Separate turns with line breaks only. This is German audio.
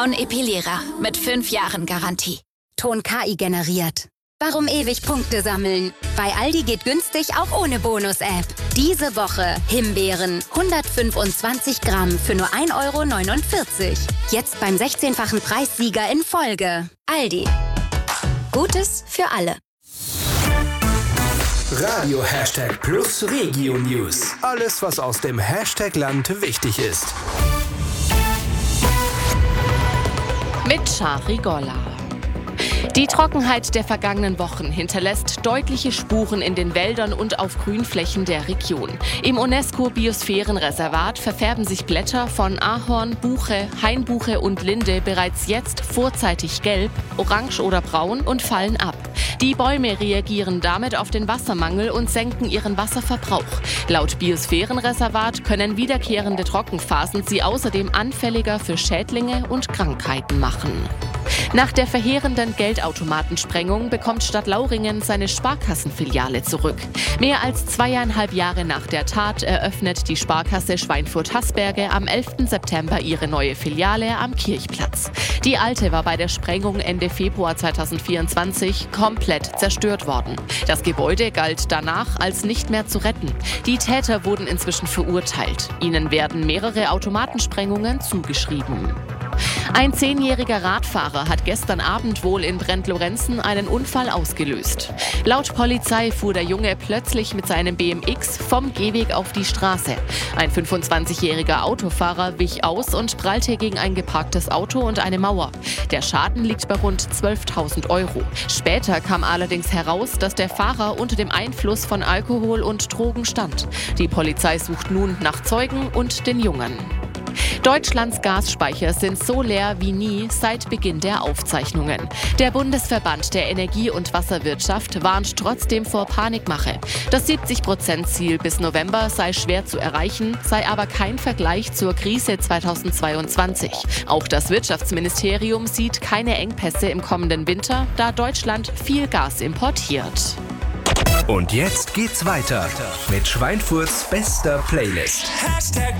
Und Epilierer mit 5 Jahren Garantie.
Ton KI generiert. Warum ewig Punkte sammeln? Bei Aldi geht günstig auch ohne Bonus-App. Diese Woche Himbeeren 125 Gramm für nur 1,49 €. Jetzt beim 16-fachen Preissieger in Folge. Aldi. Gutes für alle.
Radio #Plus Regio News. Alles, was aus dem Hashtag-Land wichtig ist.
Mit Shari Golla. Die Trockenheit der vergangenen Wochen hinterlässt deutliche Spuren in den Wäldern und auf Grünflächen der Region. Im UNESCO-Biosphärenreservat verfärben sich Blätter von Ahorn, Buche, Hainbuche und Linde bereits jetzt vorzeitig gelb, orange oder braun und fallen ab. Die Bäume reagieren damit auf den Wassermangel und senken ihren Wasserverbrauch. Laut Biosphärenreservat können wiederkehrende Trockenphasen sie außerdem anfälliger für Schädlinge und Krankheiten machen. Nach der verheerenden Geldautomatensprengung bekommt Stadt Lauringen seine Sparkassenfiliale zurück. Mehr als 2,5 Jahre nach der Tat eröffnet die Sparkasse Schweinfurt-Hasberge am 11. September ihre neue Filiale am Kirchplatz. Die alte war bei der Sprengung Ende Februar 2024 komplett zerstört worden. Das Gebäude galt danach als nicht mehr zu retten. Die Täter wurden inzwischen verurteilt. Ihnen werden mehrere Automatensprengungen zugeschrieben. Ein 10-jähriger Radfahrer hat gestern Abend wohl in Brent-Lorenzen einen Unfall ausgelöst. Laut Polizei fuhr der Junge plötzlich mit seinem BMX vom Gehweg auf die Straße. Ein 25-jähriger Autofahrer wich aus und prallte gegen ein geparktes Auto und eine Mauer. Der Schaden liegt bei rund 12.000 €. Später kam allerdings heraus, dass der Fahrer unter dem Einfluss von Alkohol und Drogen stand. Die Polizei sucht nun nach Zeugen und den Jungen. Deutschlands Gasspeicher sind so leer wie nie seit Beginn der Aufzeichnungen. Der Bundesverband der Energie- und Wasserwirtschaft warnt trotzdem vor Panikmache. Das 70%-Ziel bis November sei schwer zu erreichen, sei aber kein Vergleich zur Krise 2022. Auch das Wirtschaftsministerium sieht keine Engpässe im kommenden Winter, da Deutschland viel Gas importiert.
Und jetzt geht's weiter mit Schweinfurts bester Playlist.